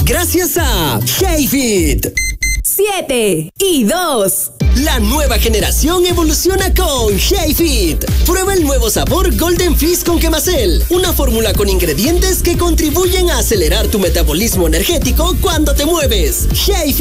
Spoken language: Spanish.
gracias a HeyFit. 7 y 2. La nueva generación evoluciona con HeyFit. Prueba el nuevo sabor Golden Fizz con Quemacel, una fórmula con ingredientes que contribuyen a acelerar tu metabolismo energético cuando te mueves. HeyFit.